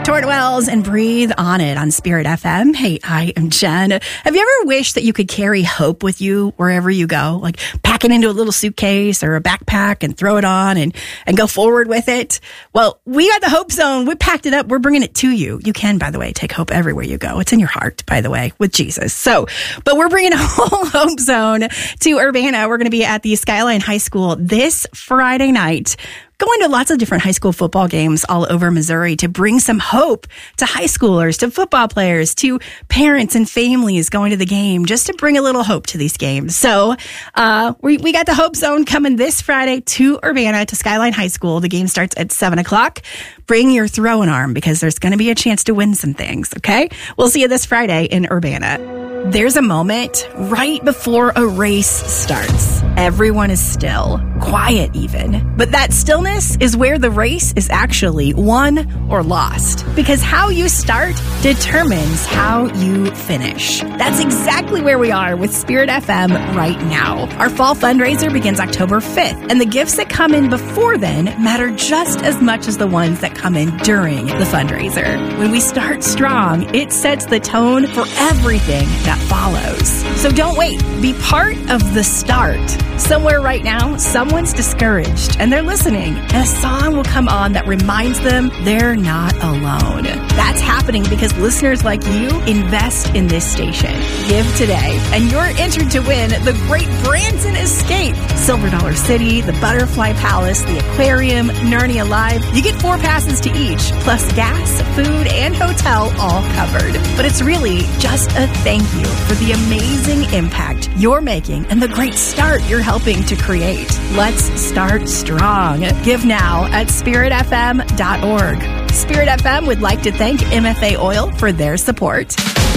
Tortwells and Breathe On It on Spirit FM. Hey, I am Jen. Have you ever wished that you could carry hope with you wherever you go? Like pack it into a little suitcase or a backpack and throw it on and go forward with it? Well, we got the Hope Zone. We packed it up. We're bringing it to you. You can, by the way, take hope everywhere you go. It's in your heart, by the way, with Jesus. But we're bringing a whole Hope Zone to Urbana. We're going to be at the Skyline High School this Friday night, going to lots of different high school football games all over Missouri to bring some hope to high schoolers, to football players, to parents and families going to the game, just to bring a little hope to these games. So we got the Hope Zone coming this Friday to Urbana, to Skyline High School. The game starts at 7 o'clock. Bring your throwing arm because there's going to be a chance to win some things, okay? We'll see you this Friday in Urbana. There's a moment right before a race starts. Everyone is still, quiet even. But that stillness is where the race is actually won or lost. Because how you start determines how you finish. That's exactly where we are with Spirit FM right now. Our fall fundraiser begins October 5th, and the gifts that come in before then matter just as much as the ones that come in during the fundraiser. When we start strong, it sets the tone for everything that follows. So don't wait. Be part of the start. Somewhere right now, someone's discouraged and they're listening, and a song will come on that reminds them they're not alone. That's happening because listeners like you invest in this station. Give today, and you're entered to win the Great Branson Escape, Silver Dollar City, the Butterfly Palace, the Aquarium, Narnia Live. You get 4 passes to each, plus gas, food, and hotel all covered. But it's really just a thank you for the amazing impact you're making and the great start you're helping to create. Let's start strong. Give now at spiritfm.org. Spirit FM would like to thank MFA Oil for their support.